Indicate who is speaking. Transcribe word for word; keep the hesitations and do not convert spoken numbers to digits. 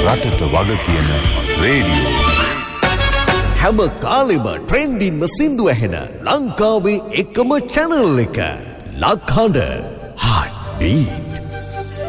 Speaker 1: රටට වග කියන රේඩියෝ.
Speaker 2: හැම කාලෙම ට්‍රෙන්ඩින්ම සින්දු ඇහෙන ලංකාවේ එකම channel එක. ලක්හඬ Heart Beat.